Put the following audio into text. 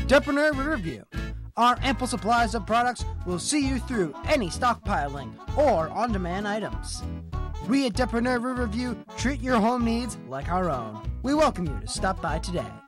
Depreneur Riverview. Our ample supplies of products will see you through any stockpiling or on-demand items. We at Depreneur Riverview treat your home needs like our own. We welcome you to stop by today.